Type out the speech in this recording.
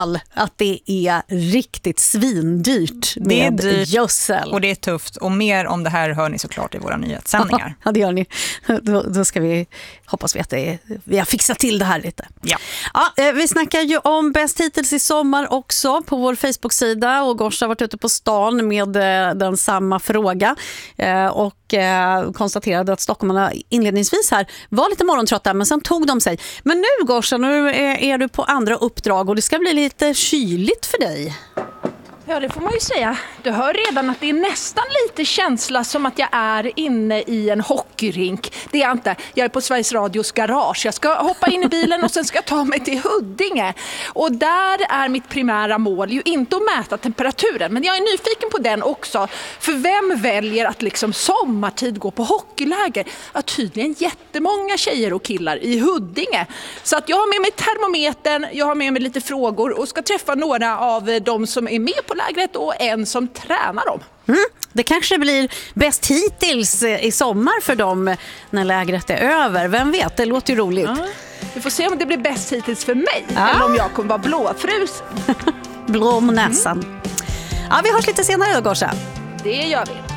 att det är riktigt svindyrt med det är dyrt gödsel. Och det är tufft. Och mer om det här hör ni såklart i våra nyhetssändningar. Ja, det gör ni. Då ska vi hoppas vi att vi har fixat till det här lite. Ja. Ja, vi snackar ju om bäst hittills i sommar också på vår Facebook-sida. Och Gorsa har varit ute på stan med den samma fråga. Och konstaterade att stockholmarna inledningsvis här var lite morgontrötta, men sen tog de sig. Men nu Gorsa, nu är du på andra uppdrag och det ska bli lite kyligt för dig. Ja, det får man ju säga. Du hör redan att det är nästan lite känsla som att jag är inne i en hockeyrink. Det är jag inte. Jag är på Sveriges Radios garage. Jag ska hoppa in i bilen och sen ska jag ta mig till Huddinge. Och där är mitt primära mål ju inte att mäta temperaturen. Men jag är nyfiken på den också. För vem väljer att liksom sommartid gå på hockeyläger? Ja, tydligen jättemånga tjejer och killar i Huddinge. Så att jag har med mig termometern, jag har med mig lite frågor och ska träffa några av de som är med på lägret och en som tränar dem. Det kanske blir bäst hittills i sommar för dem när lägret är över. Vem vet, det låter ju roligt. Ja, vi får se om det blir bäst hittills för mig eller om jag kommer vara blåfrus. Blå om näsan. Ja, vi hörs lite senare då, Gorsa. Det gör vi.